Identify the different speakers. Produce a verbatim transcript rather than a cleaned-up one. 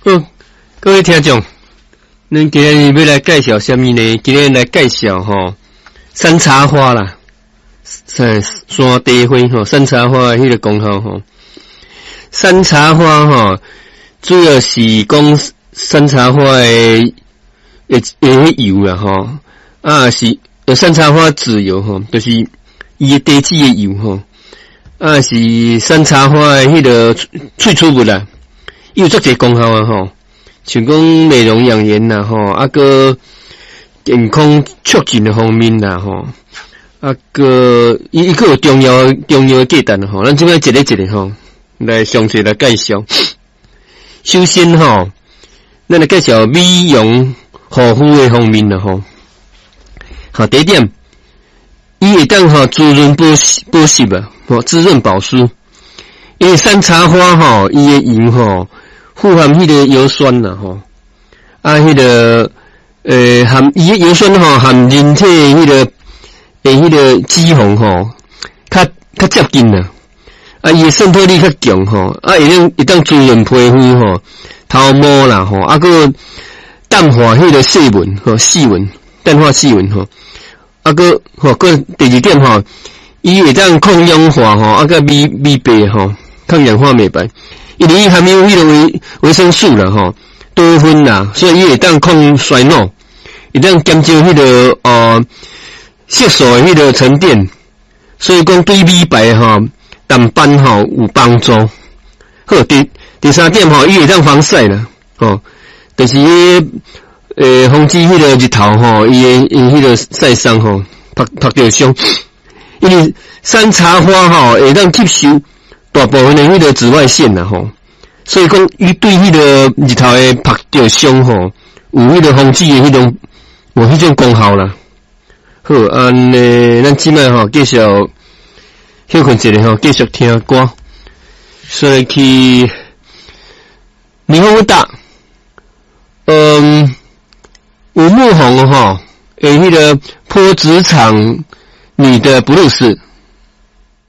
Speaker 1: 好，各位听众，咱今日要来介绍什么呢？今日来介绍吼山茶花啦，山山茶花吼，山茶花迄个功效吼。山茶花吼，主要是讲山茶花诶诶诶油啦吼，啊是山茶花籽油吼，就是伊诶地质诶油吼，啊是山茶花诶迄个萃取物啦。有足侪功效啊吼，像讲美容养颜啦吼，啊个健康促进的方面啦吼，啊个伊伊个有重要重要的价值吼，咱即摆一个一个吼来详细来介绍。首先吼，咱来介绍美容护肤的方面啦吼。好，第一点，伊会当吼滋润保湿保湿啊，吼滋润保湿。因为山茶花吼，伊的油吼。富含迄个油酸啦吼，啊，迄个呃含伊个油酸吼含人体迄个诶迄个脂肪吼，较较接近啦，啊，伊个渗透力较强吼，啊，会当会当滋润皮肤吼，头毛啦吼，啊个淡化迄个细纹吼，细纹淡化细纹吼，啊个吼个第二点吼，伊会当抗氧化吼，啊个美美白吼，抗氧化美白。因为伊含有迄个维维生素啦吼，多酚啦，所以伊会当抗衰老，会当减少迄个呃色素的迄个沉淀，所以讲对美白吼、淡斑吼有帮助。好，第第三点吼，伊会当防晒啦，吼，就是伊呃防止迄个日头吼，伊诶伊迄个晒伤吼，晒晒着伤。因为山茶花吼会当吸收大部分的迄个紫外线啦吼，所以讲伊对迄个日头诶晒着伤吼，有迄个防止诶迄种有迄种功效啦。好，安尼咱即摆吼继续休困一下吼，继续听歌。所以去霓虹大，嗯，五木红吼诶迄个坡职场女的布鲁斯。